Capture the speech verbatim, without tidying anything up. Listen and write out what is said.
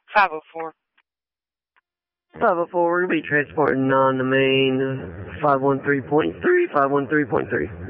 five oh four. five oh four, we're going to be transporting on the main five one three point three, five one three point three.